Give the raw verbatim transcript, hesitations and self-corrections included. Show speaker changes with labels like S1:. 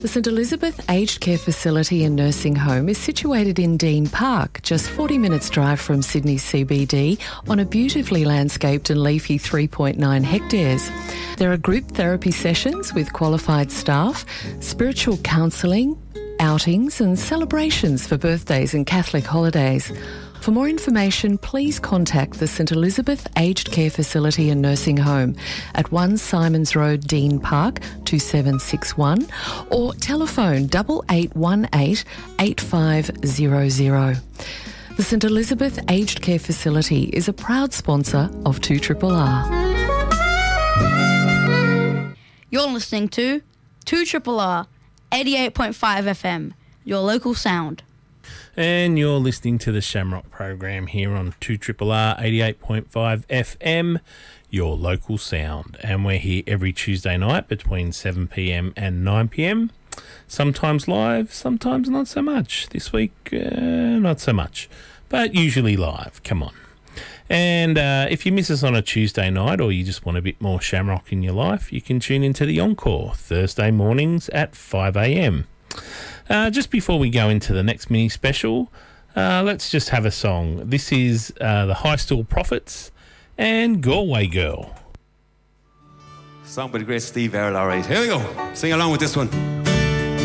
S1: The St Elizabeth Aged Care Facility and Nursing Home is situated in Dean Park, just forty minutes drive from Sydney C B D, on a beautifully landscaped and leafy three point nine hectares. There are group therapy sessions with qualified staff, spiritual counselling, outings and celebrations for birthdays and Catholic holidays. For more information, please contact the St Elizabeth Aged Care Facility and Nursing Home at one Simons Road, Dean Park, two seven six one, or telephone eight eight one eight, eight five zero zero. The St Elizabeth Aged Care Facility is a proud sponsor of two R R R.
S2: You're listening to two R R R, eighty-eight point five F M, your local sound.
S3: And you're listening to the Shamrock program here on two R R R eighty-eight point five F M, your local sound. And we're here every Tuesday night between seven p m and nine p m. Sometimes live, sometimes not so much. This week, uh, not so much, but usually live. Come on. And uh, if you miss us on a Tuesday night, or you just want a bit more Shamrock in your life, you can tune into the Encore Thursday mornings at five a m. Uh, just before we go into the next mini special, uh, let's just have a song. This is uh, the High Stool Prophets and Galway Girl.
S4: Song by the great Steve Earle, all right. Here we go. Sing along with this one.